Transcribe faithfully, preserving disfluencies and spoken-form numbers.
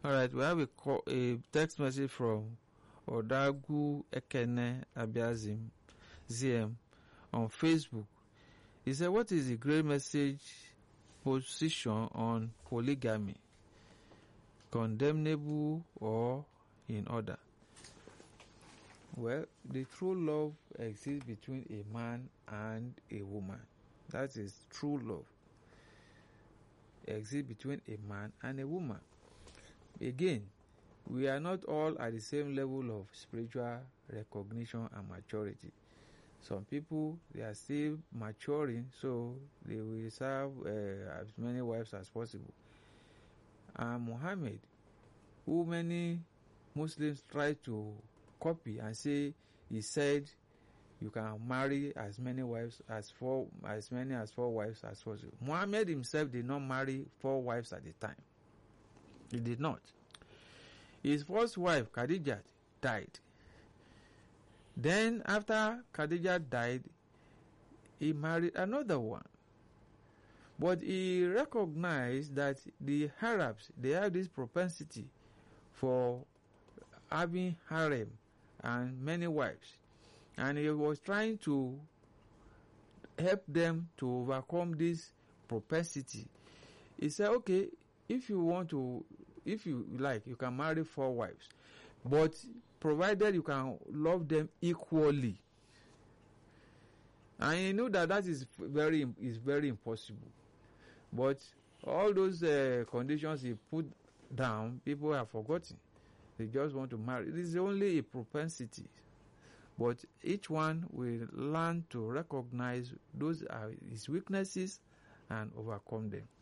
All right, we have a, call, a text message from Odagu Ekene Abiazim Z M on Facebook. He said, what is the great message position on polygamy? Condemnable or in order? Well, the true love exists between a man and a woman. That is true love. Exists between a man and a woman. Again, we are not all at the same level of spiritual recognition and maturity. Some people, they are still maturing, so they will serve uh, as many wives as possible. And Muhammad, who many Muslims try to copy and say he said you can marry as many wives as four as many as four wives as possible. Muhammad himself did not marry four wives at the time. He did not. His first wife, Khadijah, died. Then after Khadijah died, he married another one. But he recognized that the Arabs, they have this propensity for having harem and many wives. And he was trying to help them to overcome this propensity. He said, okay, if you want to, if you like, you can marry four wives. But provided you can love them equally. And he knew that that is very, is very impossible. But all those uh, conditions he put down, people have forgotten. They just want to marry. It is only a propensity. But each one will learn to recognize those are his weaknesses and overcome them.